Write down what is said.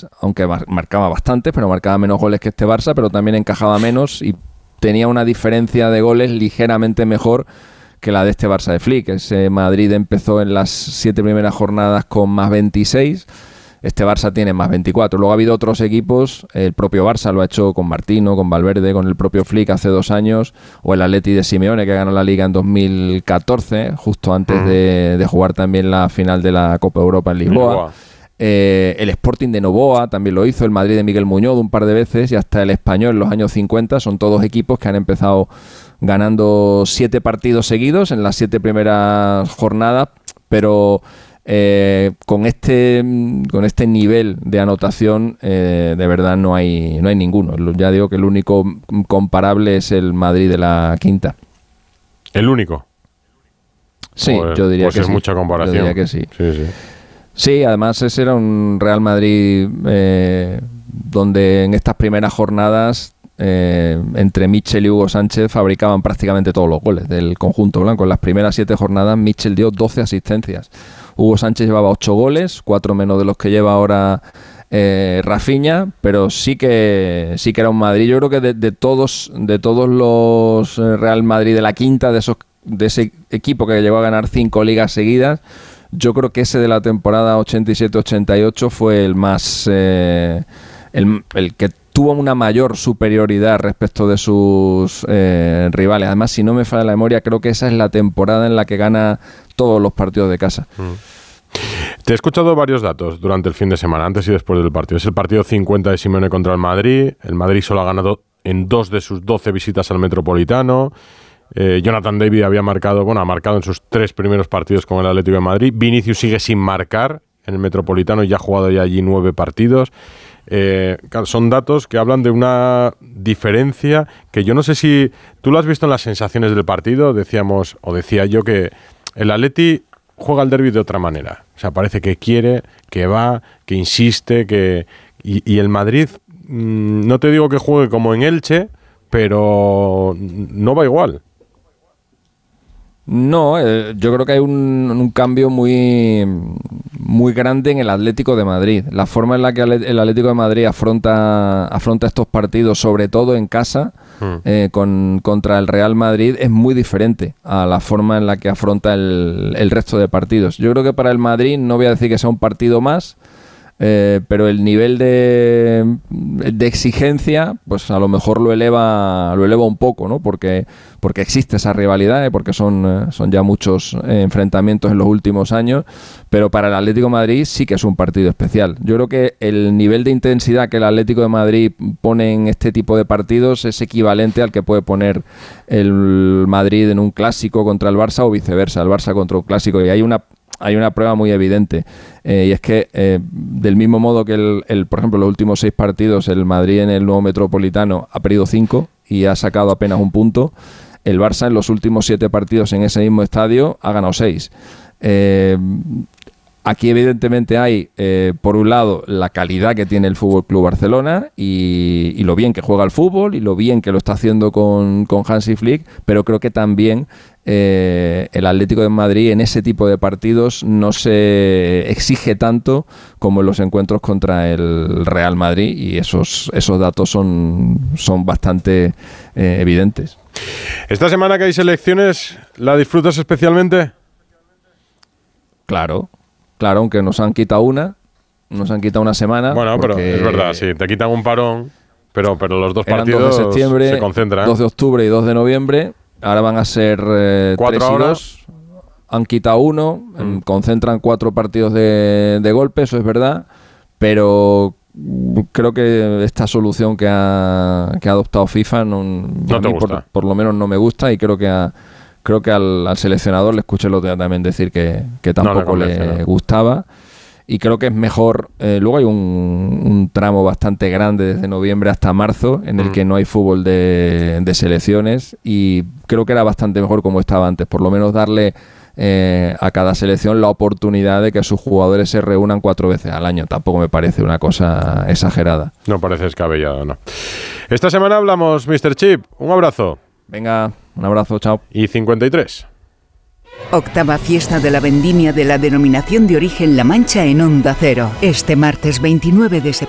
goles, aunque marcaba bastante, pero marcaba menos goles que este Barça, pero también encajaba menos y tenía una diferencia de goles ligeramente mejor que la de este Barça de Flick. Ese Madrid empezó en las 7 primeras jornadas con más 26, este Barça tiene más 24. Luego ha habido otros equipos, el propio Barça lo ha hecho con Martino, con Valverde, con el propio Flick hace 2 años, o el Atleti de Simeone, que ganó la Liga en 2014, justo antes de jugar también la final de la Copa Europa en Lisboa. El Sporting de Novoa también lo hizo, el Madrid de Miguel Muñoz un par de veces, y hasta el Español en los años 50. Son todos equipos que han empezado ganando 7 partidos seguidos en las 7 primeras jornadas, pero con este nivel de anotación de verdad no hay ninguno. Ya digo que el único comparable es el Madrid de la quinta. ¿El único? Sí, yo diría pues que es sí. mucha comparación. Yo diría que sí. Sí. Sí, además ese era un Real Madrid donde en estas primeras jornadas entre Mitchell y Hugo Sánchez fabricaban prácticamente todos los goles del conjunto blanco. En las primeras 7 jornadas Mitchell dio 12 asistencias. Hugo Sánchez llevaba 8 goles, 4 menos de los que lleva ahora Rafinha, pero sí que era un Madrid. Yo creo que de todos los Real Madrid de la quinta, de ese equipo que llegó a ganar 5 ligas seguidas, yo creo que ese de la temporada 87-88 fue el más el que tuvo una mayor superioridad respecto de sus rivales. Además, si no me falla la memoria, creo que esa es la temporada en la que gana todos los partidos de casa. Te he escuchado varios datos durante el fin de semana, antes y después del partido. Es el partido 50 de Simeone contra el Madrid. El Madrid solo ha ganado en 2 de sus 12 visitas al Metropolitano. Jonathan David ha marcado en sus 3 primeros partidos con el Atlético de Madrid. Vinicius sigue sin marcar en el Metropolitano y ya ha jugado ya allí 9 partidos. Son datos que hablan de una diferencia que yo no sé si tú lo has visto en las sensaciones del partido. Decía yo que el Atleti juega el derbi de otra manera. O sea, parece que quiere, que va, que insiste, y el Madrid, no te digo que juegue como en Elche, pero no va igual. No, yo creo que hay un cambio muy grande en el Atlético de Madrid. La forma en la que el Atlético de Madrid afronta estos partidos, sobre todo en casa, contra el Real Madrid, es muy diferente a la forma en la que afronta el resto de partidos. Yo creo que para el Madrid, no voy a decir que sea un partido más, pero el nivel de exigencia, pues a lo mejor lo eleva un poco, ¿no? Porque existe esa rivalidad, porque son ya muchos enfrentamientos en los últimos años, pero para el Atlético de Madrid sí que es un partido especial. Yo creo que el nivel de intensidad que el Atlético de Madrid pone en este tipo de partidos es equivalente al que puede poner el Madrid en un clásico contra el Barça o viceversa, el Barça contra un clásico, y hay una prueba muy evidente, y es que del mismo modo que por ejemplo, los últimos 6 partidos el Madrid en el nuevo Metropolitano ha perdido 5 y ha sacado apenas 1 punto, el Barça en los últimos 7 partidos en ese mismo estadio ha ganado 6. Aquí evidentemente hay, por un lado, la calidad que tiene el Fútbol Club Barcelona y lo bien que juega el fútbol y lo bien que lo está haciendo con Hansi Flick, pero creo que también el Atlético de Madrid en ese tipo de partidos no se exige tanto como en los encuentros contra el Real Madrid, y esos datos son bastante evidentes. ¿Esta semana que hay selecciones la disfrutas especialmente? Claro, aunque nos han quitado una semana. Bueno, pero es verdad, sí, te quitan un parón, pero los dos partidos 2 de septiembre, se concentran. 2 de octubre y 2 de noviembre. Ahora van a ser 3 y 2. Han quitado uno, concentran 4 partidos de golpe, eso es verdad, pero creo que esta solución que ha adoptado FIFA no te gusta. Por lo menos no me gusta, y creo que al seleccionador le escuché el otro día también decir que tampoco le gustaba, y creo que es mejor. Luego hay un tramo bastante grande desde noviembre hasta marzo en el que no hay fútbol de selecciones, y creo que era bastante mejor como estaba antes, por lo menos darle a cada selección la oportunidad de que sus jugadores se reúnan 4 veces al año. Tampoco me parece una cosa exagerada. No parece descabellado, no. Esta semana hablamos, Mr. Chip. Un abrazo. Venga, un abrazo, chao. Y 53. Octava fiesta de la vendimia de la Denominación de Origen La Mancha en Onda Cero. Este martes 29 de septiembre.